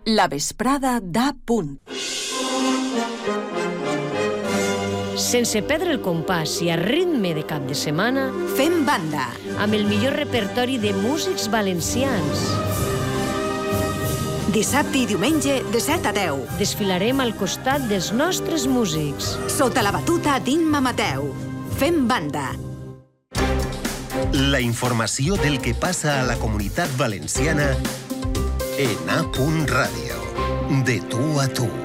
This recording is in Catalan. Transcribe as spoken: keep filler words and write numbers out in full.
La vesprada d'a punt. Sense perdre el compàs i a ritme de cap de setmana, Fem banda. amb el millor repertori de músics valencians. Dissabte i diumenge de set a deu. Desfilarem al costat dels nostres músics. Sota la batuta d'Imma Mateu. Fem banda. La informació del que passa a la Comunitat Valenciana en A Punt Ràdio. De tu a tu.